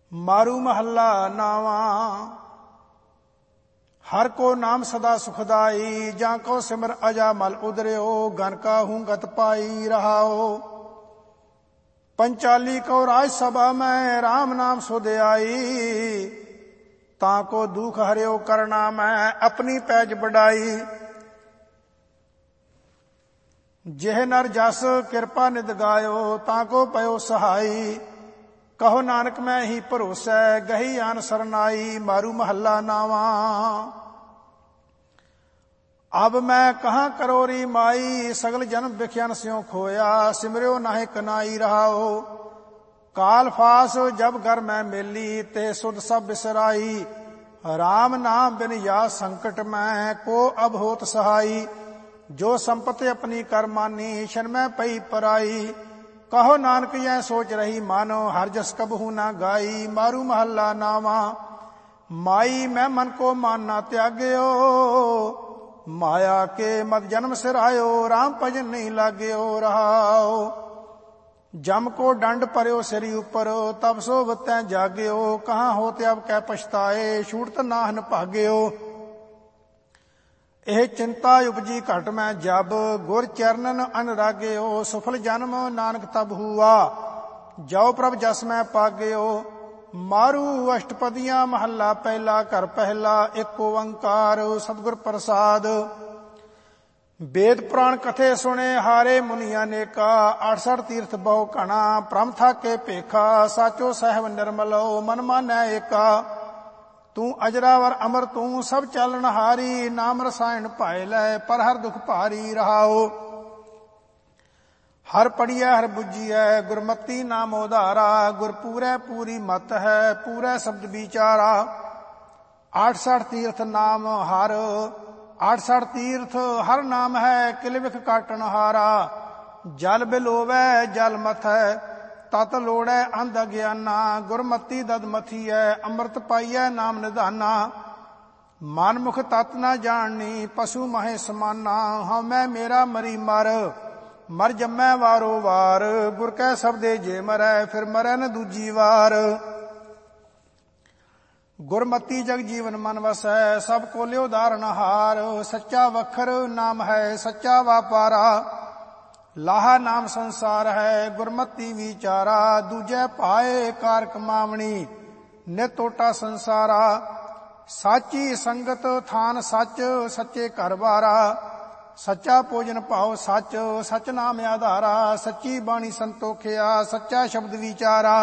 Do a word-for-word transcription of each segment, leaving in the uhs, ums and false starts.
मारू महला नावा। हर को नाम सदा सुखदाई, जा को सिमर अजा मल उदरियो, गन का हूं गत पाई रहाओ। पंचाली को राज सभा में राम नाम सुध आई, ताको दुख हरियो करना मैं अपनी पैज बढ़ाई। जेह नर जस कृपा निध गायो, ताको पयो सहाई। कहो नानक मैं ही भरोसै, गही आन सरनाई। मारू महला नावा। अब मैं कहाँ करोरी माई, सगल जन्म बिख्यान स्यों खोया, सिमरियो नाहे कनाई रहाओ। काल फास जब घर मैं मेली, ते सुध सब बिसराई। राम नाम बिन या संकट मैं, को अब होत सहाई। जो संपत्ति अपनी कर मानी, शन में पई पराई। कहो नानक यह सोच रही मानो, हर जस कबहू ना गाई। मारू महला नावा। माई मैं मन को मानना त्याग्यो, माया के मत जन्म सिर आयो, राम भजन नहीं लाग्यो रहाओ। जम को दंड परयो सिरी ऊपर, तब सो बतै जाग्यो। कहाँ होते अब कै पछताए, छूटत नाहन भाग्यो। ਇਹ ਚਿੰਤਾ ਉਪਜੀ ਘਟ ਮੈਂ ਜਬ, ਗੁਰ ਚਰਨਨ ਅਨਰਾਗਿਓ। ਸਫਲ ਜਨਮ ਨਾਨਕ ਤਬ ਹੁਆ, ਜੋ ਪ੍ਰਭ ਜਸ ਮੈਂ ਪਾਗਿਓ। ਮਾਰੂ ਅਸ਼ਟਪਦੀਆਂ ਮਹੱਲਾ ਪਹਿਲਾ, ਘਰ ਪਹਿਲਾ ਇੱਕ ਓੰਕਾਰ ਸਤਿਗੁਰ ਪ੍ਰਸਾਦ। वेद पुराण कथे सुने हारे मुनिया नेका, अड़सठ तीर्थ बहु घना, प्रम थाके पेखा। साचो सहब निर्मलो मन मानै एका। तू अजरावर अमर तू सब चालन हारी, नाम रसायन पाए लै पर हर दुख भारी रहाओ। हर पढ़िया हर बुझिया गुरमती नाम उधारा, गुर पूरै पूरी मत है पूरै शब्द विचारा। अड़सठ तीर्थ नाम हर, अड़सठ तीर्थ हर नाम है, किल विख काटन हारा। जल बिलोवै जल मथै, तत लोड़ै अंध अज्ञाना। गुरमती दद मथीऐ, अमृत पाइयै नाम निधाना। मन मुख तत न जाननी, पशु महे समाना। हाँ मैं मेरा मरी मर, मर जम्मै वारो वार। गुर कै शब्दे जे मरै, फिर मरै न दूजी वार। गुरमती जग जीवन मन वसै, सब कोल्यो धारण हार। सच्चा वखर नाम है सच्चा वापारा, लाहा नाम संसार है गुरमती विचारा। दूजे पाए कार कमावणी, नित ओटा संसारा। साची संगत थान सच, सच्चे घर बारा। सच्चा भोजन भाव सच, सच नाम आधारा। सच्ची बाणी संतोखिया, सच्चा शब्द विचारा।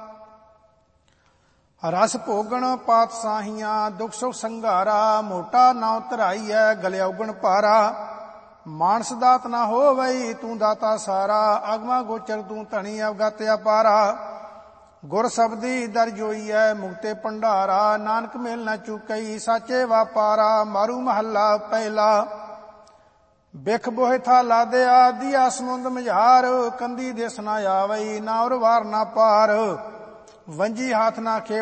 रस भोगण पात साहिया, दुख सुख संघारा। मोटा नाव धराई है गलिया उगण पारा। मानस दात ना हो वही तू दाता सारा, अगवा गोचर तू धनी अवगत अपारा। गुर शब्दी दर जोई है मुक्ते भंडारा, नानक मेल न चुकई साचे वापारा। मारू महला पहला। बिख बोहे था लादया दिया समुंद मझार, कंदी देस ना आवई ना उर वार ना पार। वंजी हाथ ना खे